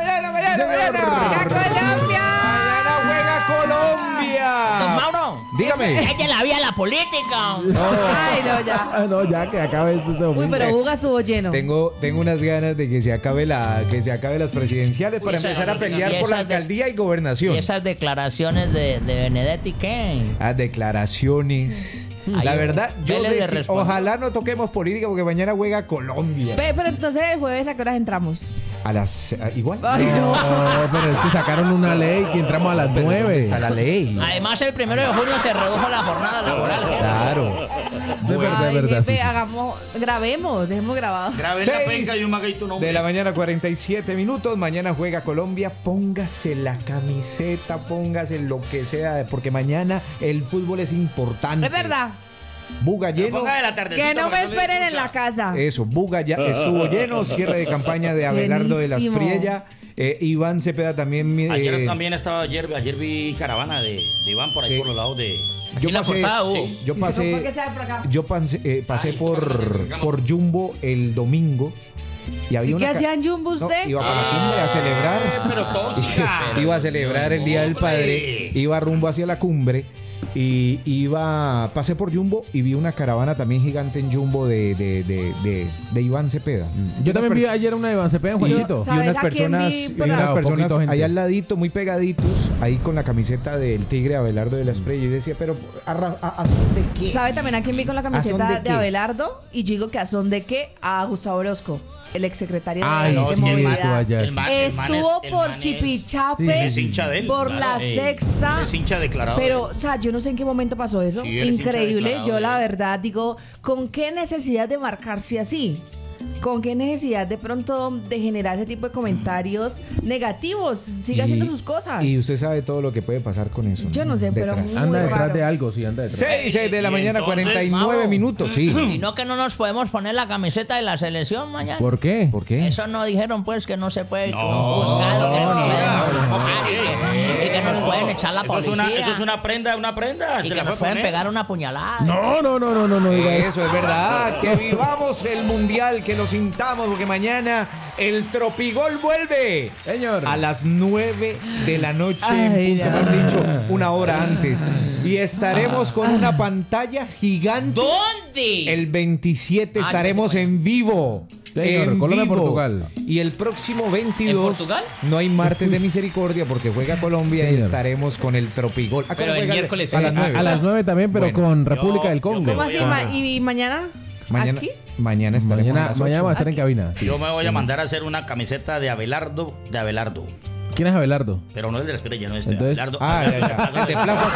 Colombia!
Mañana juega Colombia.
Don Mauro.
Dígame.
Es que la vía la política.
Ay, no, ya.
Ah, no, ya que acabe esto.
Uy, pero Buga estuvo lleno.
Tengo unas ganas de que se acabe las presidenciales para empezar a pelear por la alcaldía y gobernación.
Y esas declaraciones de Benedetti, ¿qué?
Las declaraciones. La verdad, ojalá no toquemos política porque mañana juega Colombia.
Pero entonces el jueves, ¿a qué horas entramos?
igual.
Ay, no.
Pero es que sacaron una ley que entramos a las 9.
Está la ley.
Además, el 1 de junio se redujo la jornada laboral.
Claro.
De verdad.
Jefe, grabemos, dejemos grabado.
Graben la penca y un maguito no.
De la mañana, 47 minutos. Mañana juega Colombia. Póngase la camiseta, póngase lo que sea, porque mañana el fútbol es importante.
Es verdad.
Buga lleno.
Que no me esperen en la casa.
Eso, Buga ya estuvo lleno. Cierre de campaña de Abelardo de las Priella. Iván Cepeda también.
Ayer también estaba, ayer vi caravana de Iván por ahí por los lados de.
Yo pasé por Jumbo el domingo. Y había
¿Qué hacían Jumbo usted?
Iba para la cumbre a celebrar.
Pero tóxica.
Iba a celebrar el Día del Padre. Iba rumbo hacia la cumbre. Y pasé por Jumbo y vi una caravana también gigante en Jumbo de Iván Cepeda.
Yo también vi ayer una de Iván Cepeda en Juanchito.
Y unas personas ahí al ladito, muy pegaditos, ahí con la camiseta del Tigre Abelardo de las Priella. Y decía, pero ¿a son de qué?
¿Sabe también a quién vi con la camiseta de Abelardo? Y yo digo que ¿a son de qué? A Gustavo Orozco, el exsecretario de Movilidad. Estuvo por Chipichape, por la Sexta.
Es hincha declarado.
Pero, o sea, yo no sé en qué momento pasó eso.
Sí,
increíble. Yo la verdad digo, ¿con qué necesidad de marcarse así? ¿Con qué necesidad de pronto de generar ese tipo de comentarios negativos? Sigue haciendo sus cosas.
Y usted sabe todo lo que puede pasar con eso.
Yo no sé, pero muy
anda detrás
raro.
de algo, sí, anda detrás.
6 de la mañana, 49 minutos, sí.
Y no que no nos podemos poner la camiseta de la selección mañana.
¿Por qué?
Eso no dijeron pues que no se puede juzgado, que nos pueden empujar y que nos pueden echar la policía.
Eso es una prenda.
Y que nos pueden pegar una puñalada.
No diga
eso. Es verdad. Que vivamos el mundial, que lo sintamos, porque mañana el Tropigol vuelve.
Señor.
A las 9 de la noche, mejor dicho, una hora antes. Y estaremos con una pantalla gigante.
¿Dónde?
El 27 estaremos en vivo.
Señor, Colombia, Portugal.
Y el próximo 22
¿En Portugal?
no hay martes de misericordia porque juega Colombia y estaremos con el Tropigol.
Pero el miércoles
a las 9.
A las 9 también, pero con República del Congo.
¿Cómo así? ¿Y mañana? ¿Aquí?
Mañana estaremos.
Mañana va a estar en cabina. Sí.
Yo me voy a mandar a hacer una camiseta de Abelardo.
¿Quién es Abelardo?
Pero no es de la Estrella, no es de
Entonces,
Abelardo.
El de Plaza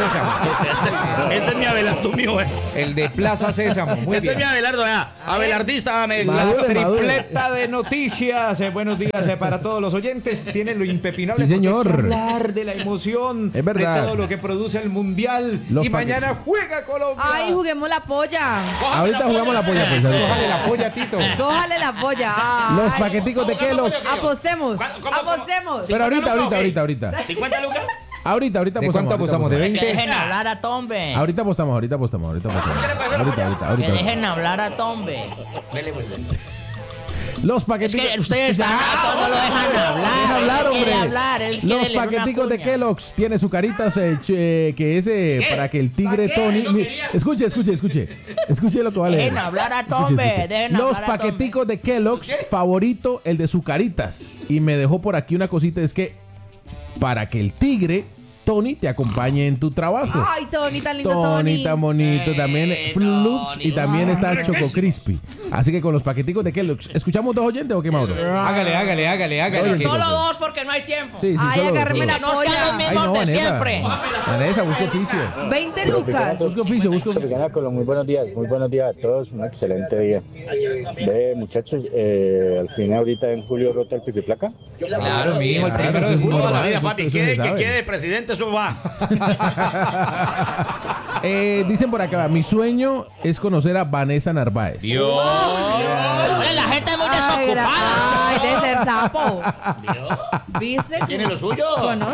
Sésamo.
Este es mi Abelardo mío,
El de Plaza Sésamo. Muy bien.
Este es mi Abelardo, Abelardista.
La tripleta de noticias. Buenos días para todos los oyentes. Tienen lo impepinable.
Sí, señor.
Hay que hablar de la emoción.
Es verdad.
De todo lo que produce el mundial. Y mañana juega Colombia.
Ay, juguemos la polla.
Ahorita jugamos la polla. Pues,
cójale la polla, Tito.
Cójale la polla.
Los paqueticos de Kellogg's.
Apostemos.
Pero ahorita.
¿50 lucas?
Ahorita
¿De cuánto apostamos? ¿De 20?
Que dejen hablar a Tombe.
Ahorita apostamos.
Que dejen hablar a Tombe.
Los paqueticos.
Es que ustedes no lo dejan hablar.
Los paqueticos de Kellogg's tiene su carita que es para que el tigre Tony. Escuche. Escuche lo que vale.
Dejen hablar a Tombe.
Los paqueticos de Kellogg's, favorito, el de Zucaritas. Y me dejó por aquí una cosita, es que para que el tigre Tony te acompañe en tu trabajo.
Ay, Tony, tan lindo Tony.
Tony, tan bonito. También Floops y también está Choco Crispy. Así que con los paqueticos de Kellogg's. ¿Escuchamos 2 oyentes o qué, Mauro?
Hágale.
Solo 2 porque no hay tiempo.
Sí,
ay,
solo
agárreme la
no sean los mismos de siempre.
Vanessa, busca oficio.
20 lucas.
Busca oficio.
Muy buenos días a todos. Un excelente día. Muchachos, al fin ahorita en julio rota el pico y placa.
Claro, mi hijo, el primero de julio.
Toda la vida, papi. ¿Qué quiere presidente? Eso va.
Dicen por acá, mi sueño es conocer a Vanessa Narváez.
Dios. La gente es muy desocupada.
Ay, de ser sapo. ¿Viste?
¿Tiene lo suyo?
Conoce.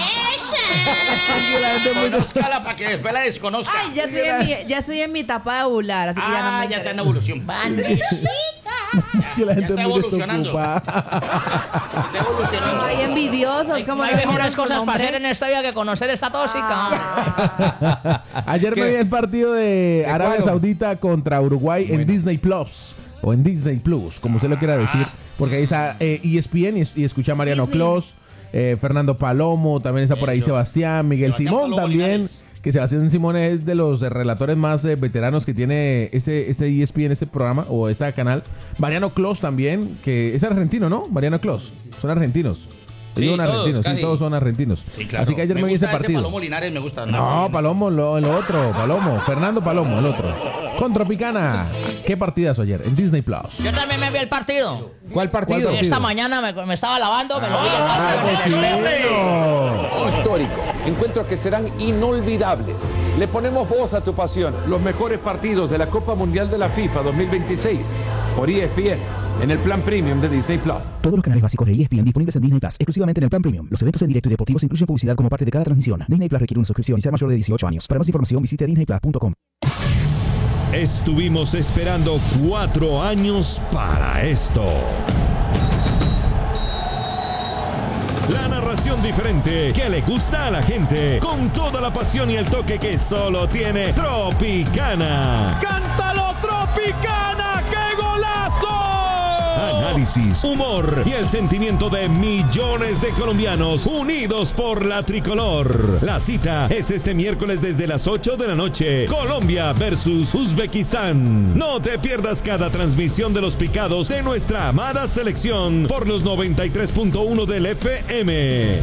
Conózcala para que después la desconozca.
Ay, ya estoy en mi etapa de ovular, así que ya no me
ya está en evolución.
Que la gente es muy
evolucionando.
desocupada.
Está evolucionando.
Ay, envidiosos.
No hay mejores cosas para hacer en esta vida que conocer esta tóxica.
Ayer me vi el partido de Arabia Saudita contra Uruguay en Disney Plus. O en Disney Plus, como usted lo quiera decir. Porque ahí está ESPN y escucha a Mariano Clos, Fernando Palomo, también está por ahí Sebastián, Simón Palomo también. que Sebastián Simón es de los relatores más veteranos que tiene este ESPN, este programa o este canal. Mariano Clos también, que es argentino, ¿no? Mariano Clos, son argentinos.
Sí,
son argentinos, sí, todos son argentinos.
Sí, claro.
Así que ayer me vi ese partido.
Palomo Linares me gusta.
No, Palomo, el otro, Palomo, Fernando Palomo, el otro. Con Tropicana. ¿Qué partidazo ayer en Disney Plus?
Yo también me vi el partido.
¿Cuál partido?
Esta mañana me estaba lavando, me lo vi el partido.
Histórico. Encuentros que serán inolvidables. Le ponemos voz a tu pasión.
Los mejores partidos de la Copa Mundial de la FIFA 2026 por ESPN. En el plan premium de Disney Plus.
Todos los canales básicos de ESPN disponibles en Disney Plus, exclusivamente en el plan premium. Los eventos en directo y deportivos incluyen publicidad como parte de cada transmisión. Disney Plus requiere una suscripción y ser mayor de 18 años. Para más información visite disneyplus.com.
Estuvimos esperando 4 años para esto. La narración diferente que le gusta a la gente, con toda la pasión y el toque que solo tiene Tropicana.
¡Cántalo, Tropicana! ¡Qué golazo!
Análisis, humor y el sentimiento de millones de colombianos unidos por la tricolor. La cita es este miércoles desde las 8 de la noche. Colombia versus Uzbekistán. No te pierdas cada transmisión de los picados de nuestra amada selección por los 93.1 del FM.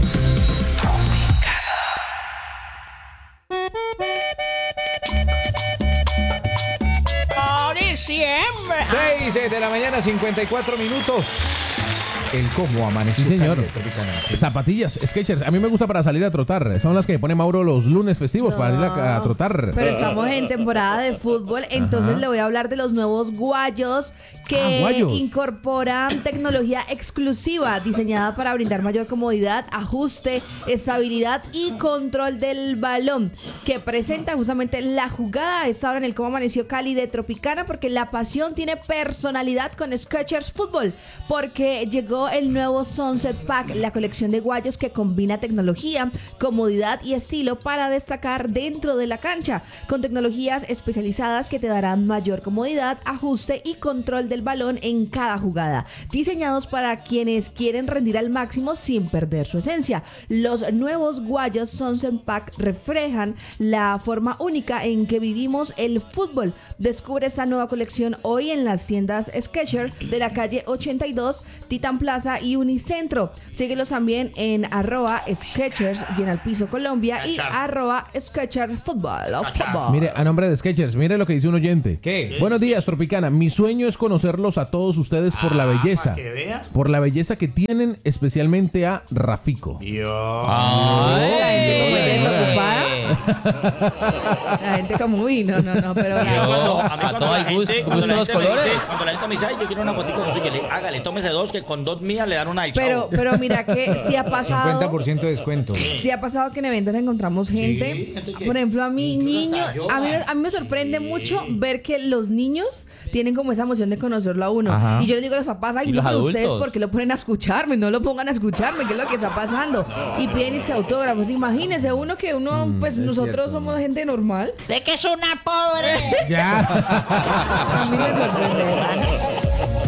Diciembre.
6 de la mañana, 54 minutos. El cómo amaneció.
Sí, señor. Zapatillas, Skechers. A mí me gusta para salir a trotar. Son las que pone Mauro los lunes festivos para ir a trotar.
Pero estamos en temporada de fútbol, entonces le voy a hablar de los nuevos guayos que incorporan tecnología exclusiva diseñada para brindar mayor comodidad, ajuste, estabilidad y control del balón, que presenta justamente la jugada a esta hora en el Cómo Amaneció Cali de Tropicana, porque la pasión tiene personalidad con Skechers Fútbol, porque llegó el nuevo Sunset Pack, la colección de guayos que combina tecnología, comodidad y estilo para destacar dentro de la cancha, con tecnologías especializadas que te darán mayor comodidad, ajuste y control del balón en cada jugada, diseñados para quienes quieren rendir al máximo sin perder su esencia. Los nuevos guayos Sunset Pack reflejan la forma única en que vivimos el fútbol. Descubre esta nueva colección hoy en las tiendas Skechers de la calle 82, Titan Plaza y Unicentro. Síguelos también en @Skechers bien al piso Colombia y @Skechers Fútbol.
Mire, a nombre de Skechers, mire lo que dice un oyente.
¿Qué?
Buenos días, Tropicana. Mi sueño es conocerlos a todos ustedes por la belleza. Por la belleza que tienen, especialmente a Rafico.
La gente como, uy, no, pero
a todo hay gusto los colores.
Cuando la gente me dice, ay, yo quiero una fotito, no sé qué, hágale, tómese 2, que con 2 mías le dan una al chavo.
Pero mira que sí ha pasado
50% de descuento.
Sí ha pasado que en eventos encontramos gente. Por ejemplo, a mí me sorprende mucho ver que los niños tienen como esa emoción de conocerlo a uno.
Ajá.
Y yo les digo a los papás, ay,
¿Y
no,
los
pero ustedes,
adultos?
¿por qué lo ponen a escucharme? No lo pongan a escucharme, ¿qué es lo que está pasando? Y piden es que autógrafos. Imagínense pues nosotros somos gente normal.
¿De qué es una pobre?
Ya.
A mí me sorprende.